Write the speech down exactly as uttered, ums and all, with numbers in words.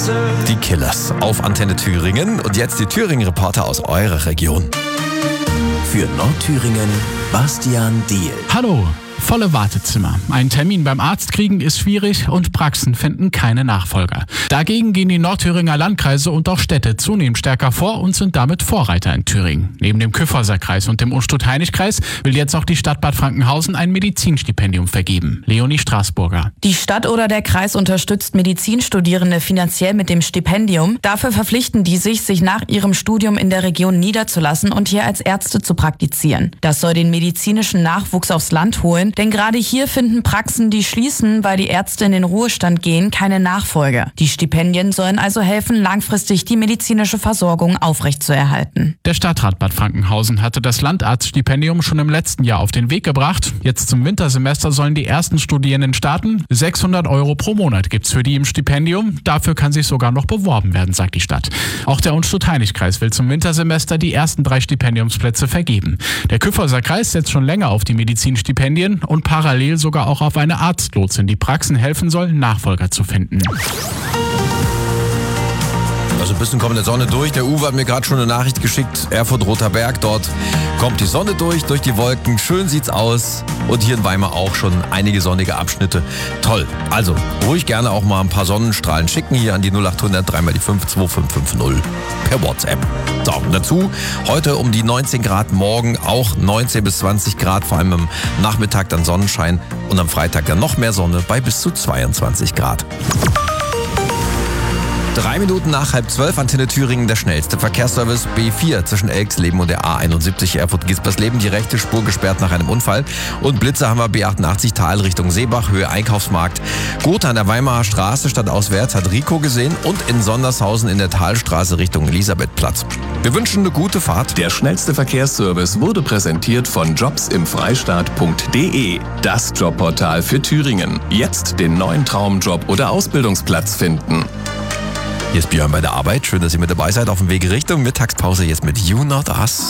Die Killers auf Antenne Thüringen und jetzt die Thüringen-Reporter aus eurer Region. Für Nordthüringen Bastian Diehl. Hallo. Volle Wartezimmer. Einen Termin beim Arzt kriegen ist schwierig und Praxen finden keine Nachfolger. Dagegen gehen die Nordthüringer Landkreise und auch Städte zunehmend stärker vor und sind damit Vorreiter in Thüringen. Neben dem Kyffhäuser Kreis und dem Unstrut-Hainich-Kreis will jetzt auch die Stadt Bad Frankenhausen ein Medizinstipendium vergeben. Leonie Straßburger. Die Stadt oder der Kreis unterstützt Medizinstudierende finanziell mit dem Stipendium. Dafür verpflichten die sich, sich nach ihrem Studium in der Region niederzulassen und hier als Ärzte zu praktizieren. Das soll den medizinischen Nachwuchs aufs Land holen. Denn gerade hier finden Praxen, die schließen, weil die Ärzte in den Ruhestand gehen, keine Nachfolge. Die Stipendien sollen also helfen, langfristig die medizinische Versorgung aufrechtzuerhalten. Der Stadtrat Bad Frankenhausen hatte das Landarztstipendium schon im letzten Jahr auf den Weg gebracht. Jetzt zum Wintersemester sollen die ersten Studierenden starten. sechshundert Euro pro Monat gibt's für die im Stipendium. Dafür kann sich sogar noch beworben werden, sagt die Stadt. Auch der Unstrut-Hainich-Kreis will zum Wintersemester die ersten drei Stipendiumsplätze vergeben. Der Kyffhäuser Kreis setzt schon länger auf die Medizinstipendien und parallel sogar auch auf eine Arztlotsin, die Praxen helfen soll, Nachfolger zu finden. Also ein bisschen kommt der Sonne durch. Der Uwe hat mir gerade schon eine Nachricht geschickt. Erfurt-Roter Berg, dort kommt die Sonne durch, durch die Wolken. Schön sieht's aus. Und hier in Weimar auch schon einige sonnige Abschnitte. Toll. Also ruhig gerne auch mal ein paar Sonnenstrahlen schicken hier an die null acht hundert drei mal die fünf zwei fünf fünf null per WhatsApp. So, und dazu heute um die neunzehn Grad, morgen auch neunzehn bis zwanzig Grad, vor allem am Nachmittag dann Sonnenschein und am Freitag dann noch mehr Sonne bei bis zu zweiundzwanzig Grad. Drei Minuten nach halb zwölf, Antenne Thüringen, der schnellste Verkehrsservice B vier zwischen Elksleben und der A einundsiebzig Erfurt-Gispersleben. Die rechte Spur gesperrt nach einem Unfall. Und Blitzer haben wir B achtundachtzig Tal Richtung Seebach, Höhe Einkaufsmarkt. Gotha an der Weimarer Straße stadtauswärts hat Rico gesehen und in Sondershausen in der Talstraße Richtung Elisabethplatz. Wir wünschen eine gute Fahrt. Der schnellste Verkehrsservice wurde präsentiert von jobs im freistaat punkt de. Das Jobportal für Thüringen. Jetzt den neuen Traumjob oder Ausbildungsplatz finden. Hier ist Björn bei der Arbeit. Schön, dass ihr mit dabei seid auf dem Weg Richtung Mittagspause jetzt mit You Not Us.